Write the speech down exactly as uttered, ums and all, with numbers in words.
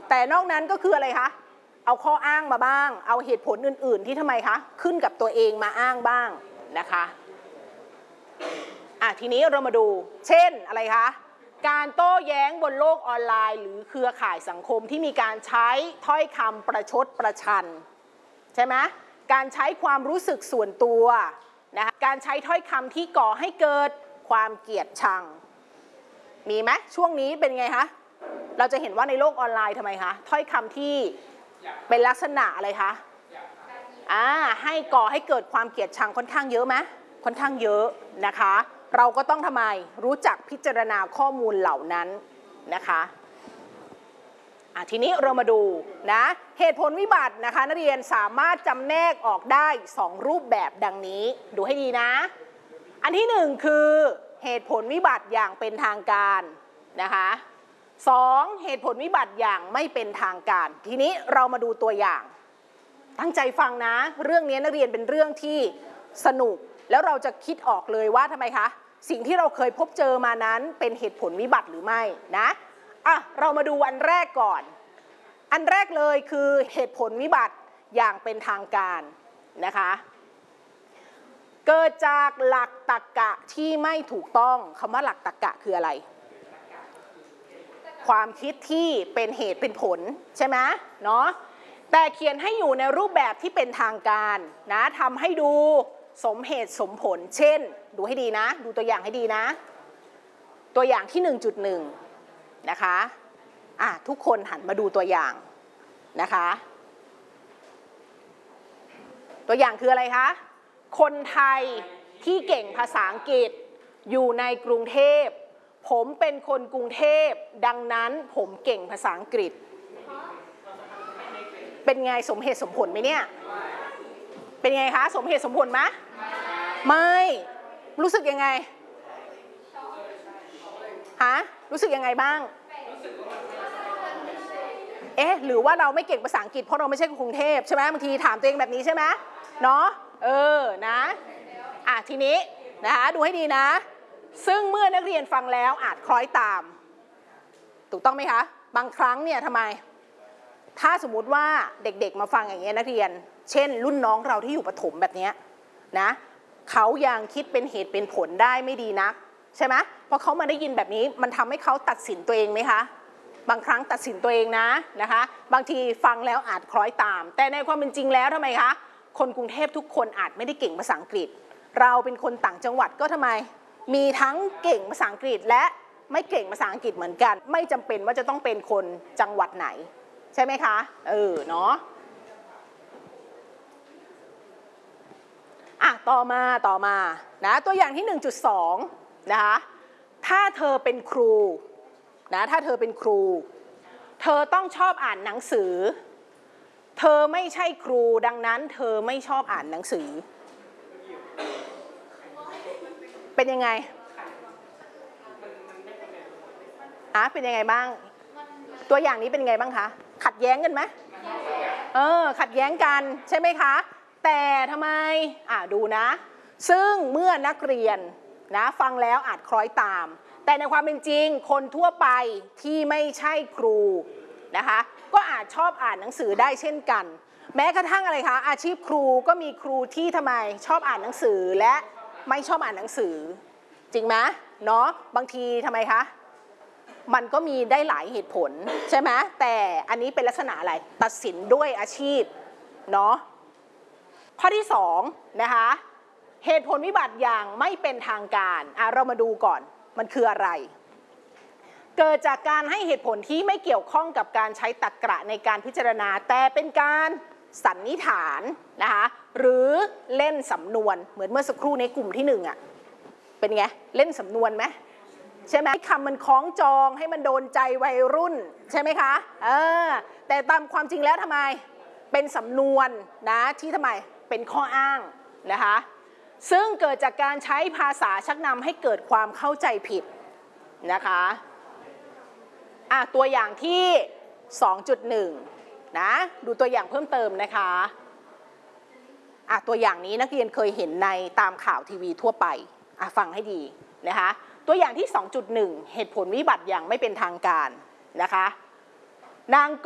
แต่นอกนั้นก็คืออะไรคะเอาข้ออ้างมาบ้างเอาเหตุผลอื่นๆที่ทำไมคะขึ้นกับตัวเองมาอ้างบ้างนะคะอ่ะทีนี้เรามาดูเช่นอะไรคะการโต้แย้งบนโลกออนไลน์หรือเครือข่ายสังคมที่มีการใช้ถ้อยคำประชดประชันใช่ไหมการใช้ความรู้สึกส่วนตัวนะคะการใช้ถ้อยคำที่ก่อให้เกิดความเกลียดชังมีไหมช่วงนี้เป็นไงคะเราจะเห็นว่าในโลกออนไลน์ทำไมคะถ้อยคำที่เป็นลักษณะอะไรคะอ่าให้ก่อให้เกิดความเกลียดชังค่อนข้างเยอะไหมค่อนข้างเยอะนะคะเราก็ต้องทำไมรู้จักพิจารณาข้อมูลเหล่านั้นนะคะอ่ะทีนี้เรามาดูนะเหตุผลวิบัตินะคะนักเรียนสามารถจำแนกออกได้สองรูปแบบดังนี้ดูให้ดีนะอันที่หนึ่งคือเหตุผลวิบัติอย่างเป็นทางการนะคะสองเหตุผลวิบัติอย่างไม่เป็นทางการทีนี้เรามาดูตัวอย่างตั้งใจฟังนะเรื่องนี้นักเรียนเป็นเรื่องที่สนุกแล้วเราจะคิดออกเลยว่าทำไมคะสิ่งที่เราเคยพบเจอมานั้นเป็นเหตุผลวิบัติหรือไม่นะอ่ะเรามาดูอันแรกก่อนอันแรกเลยคือเหตุผลวิบัติอย่างเป็นทางการนะคะเกิดจากหลักตรรกะที่ไม่ถูกต้องคำว่าหลักตรรกะคืออะไรความคิดที่เป็นเหตุเป็นผลใช่ไหมเนาะแต่เขียนให้อยู่ในรูปแบบที่เป็นทางการนะทำให้ดูสมเหตุสมผลเช่นดูให้ดีนะดูตัวอย่างให้ดีนะตัวอย่างที่ หนึ่งจุดหนึ่ง นะคะอ่ะทุกคนหันมาดูตัวอย่างนะคะตัวอย่างคืออะไรคะคนไทยที่เก่งภาษาอังกฤษอยู่ในกรุงเทพผมเป็นคนกรุงเทพดังนั้นผมเก่งภาษาอังกฤษเป็นไงสมเหตุสมผลไหมเนี่ยเป็นไงคะสมเหตุสมผลไหมไม่รู้สึกยังไงฮะรู้สึกยังไงบ้างเอ๊ะหรือว่าเราไม่เก่งภาษาอังกฤษเพราะเราไม่ใช่คนกรุงเทพใช่ไหมบางทีถามตัวเองแบบนี้ใช่ไหมเนาะเออนะอ่ะทีนี้นะคะดูให้ดีนะซึ่งเมื่อนักเรียนฟังแล้วอาจคล้อยตามถูกต้องไหมคะบางครั้งเนี่ยทำไมถ้าสมมุติว่าเด็กๆมาฟังอย่างเงี้ยนักเรียนเช่นรุ่นน้องเราที่อยู่ประถมแบบนี้นะเขายังคิดเป็นเหตุเป็นผลได้ไม่ดีนักใช่ไหมเพราะเขามาได้ยินแบบนี้มันทำให้เขาตัดสินตัวเองไหมคะบางครั้งตัดสินตัวเองนะนะคะบางทีฟังแล้วอาจคล้อยตามแต่ในความเป็นจริงแล้วทำไมคะคนกรุงเทพทุกคนอาจไม่ได้เก่งภาษาอังกฤษเราเป็นคนต่างจังหวัดก็ทำไมมีทั้งเก่งภาษาอังกฤษและไม่เก่งภาษาอังกฤษเหมือนกันไม่จำเป็นว่าจะต้องเป็นคนจังหวัดไหนใช่ไหมคะเออเนาะอ่ะต่อมาต่อมานะตัวอย่างที่ หนึ่งจุดสอง นะคะถ้าเธอเป็นครูนะถ้าเธอเป็นครูเธอต้องชอบอ่านหนังสือเธอไม่ใช่ครูดังนั้นเธอไม่ชอบอ่านหนังสือเป็นยังไงอ่ะเป็นยังไงบ้างตัวอย่างนี้เป็นยังไงบ้างคะขัดแย้งกันไหมเออขัดแย้งกันใช่ไหมคะแต่ทำไมอ่ะดูนะซึ่งเมื่อนักเรียนนะฟังแล้วอาจคล้อยตามแต่ในความเป็นจริงคนทั่วไปที่ไม่ใช่ครูนะคะก็อาจชอบอ่านหนังสือได้เช่นกันแม้กระทั่งอะไรคะอาชีพครูก็มีครูที่ทำไมชอบอ่านหนังสือและไม่ชอบอ่านหนังสือจริงไหมเนาะบางทีทำไมคะมันก็มีได้หลายเหตุผลใช่ไหมแต่อันนี้เป็นลักษณะอะไรตัดสินด้วยอาชีพเนาะข้อที่สองนะคะเหตุผลวิบัติอย่างไม่เป็นทางการอ่ะเรามาดูก่อนมันคืออะไรเกิดจากการให้เหตุผลที่ไม่เกี่ยวข้องกับการใช้ตรรกะในการพิจารณาแต่เป็นการสันนิษฐานนะคะหรือเล่นสำนวนเหมือนเมื่อสักครู่ในกลุ่มที่หนึ่งอ่ะเป็นไงเล่นสำนวนไหมใช่ไหมคำมันคล้องจองให้มันโดนใจวัยรุ่นใช่ไหมคะเออแต่ตามความจริงแล้วทำไมเป็นสำนวนนะที่ทำไมเป็นข้ออ้างนะคะซึ่งเกิดจากการใช้ภาษาชักนำให้เกิดความเข้าใจผิดนะคะอ่ะตัวอย่างที่ สองจุดหนึ่ง นะดูตัวอย่างเพิ่มเติมนะคะอ่ะตัวอย่างนี้นักเรียนเคยเห็นในตามข่าวทีวีทั่วไปอ่ะฟังให้ดีนะคะตัวอย่างที่ สองจุดหนึ่ง เหตุผลวิบัติอย่างไม่เป็นทางการนะคะนาง